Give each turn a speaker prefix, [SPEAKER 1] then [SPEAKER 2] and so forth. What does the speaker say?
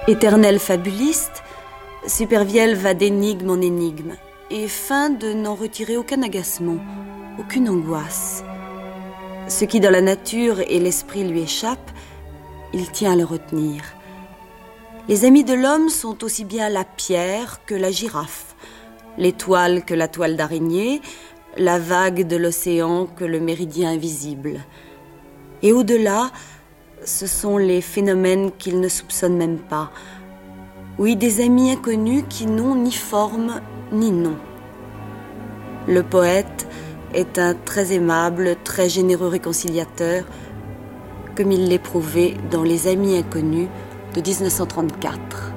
[SPEAKER 1] Éternel fabuliste, Supervielle va d'énigme en énigme et feint de n'en retirer aucun agacement, aucune angoisse. Ce qui dans la nature et l'esprit lui échappe, il tient à le retenir. Les amis de l'homme sont aussi bien la pierre que la girafe, l'étoile que la toile d'araignée, la vague de l'océan que le méridien invisible. Et au-delà, ce sont les phénomènes qu'il ne soupçonne même pas. Oui, des amis inconnus qui n'ont ni forme ni nom. Le poète est un très aimable, très généreux réconciliateur, comme il l'éprouvait dans Les Amis inconnus de 1934.